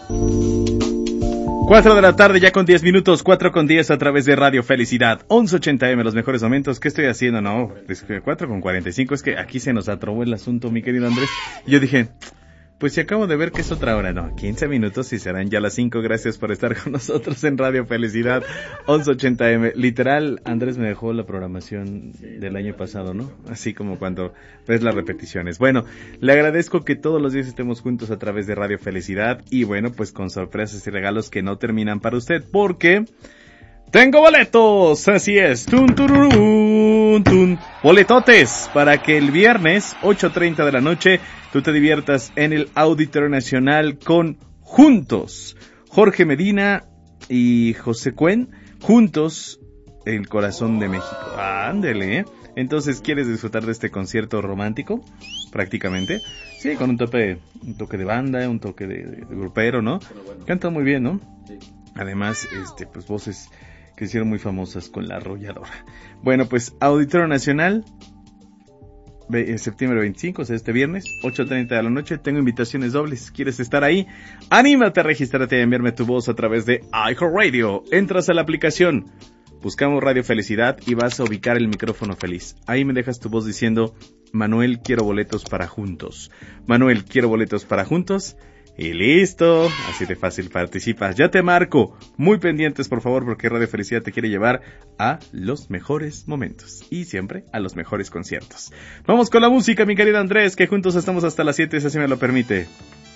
4 de la tarde, ya con 10 minutos, 4:10 a través de Radio Felicidad, 1180M, los mejores momentos. ¿Qué estoy haciendo? No, 4:45, es que aquí se nos atrobó el asunto, mi querido Andrés. Y yo dije, pues si acabo de ver que es otra hora, no, 15 minutos y serán ya las 5. Gracias por estar con nosotros en Radio Felicidad, 1180M. Literal, Andrés me dejó la programación del año pasado, ¿no? Así como cuando ves las repeticiones. Bueno, le agradezco que todos los días estemos juntos a través de Radio Felicidad y bueno, pues con sorpresas y regalos que no terminan para usted, porque tengo boletos, así es, tun tururún, tun, boletotes para que el viernes 8:30 de la noche tú te diviertas en el Auditorio Nacional con Juntos, Jorge Medina y José Cuen, Juntos, el corazón de México. Ándele, ¿eh? Entonces, ¿quieres disfrutar de este concierto romántico? Prácticamente. Sí, con un toque de banda, un toque de grupero, ¿no? Cantan muy bien, ¿no? Además, pues voces que hicieron muy famosas con La Arrolladora. Bueno, pues Auditorio Nacional, septiembre 25, o sea, este viernes, 8:30 de la noche, tengo invitaciones dobles. ¿Quieres estar ahí? Anímate a registrarte y a enviarme tu voz a través de iHeartRadio. Entras a la aplicación, buscamos Radio Felicidad y vas a ubicar el micrófono feliz. Ahí me dejas tu voz diciendo, Manuel, quiero boletos para Juntos. Manuel, quiero boletos para Juntos. Y listo, así de fácil participas. Ya te marco. Muy pendientes, por favor, porque Radio Felicidad te quiere llevar a los mejores momentos. Y siempre a los mejores conciertos. Vamos con la música, mi querido Andrés, que juntos estamos hasta las 7, si así me lo permite.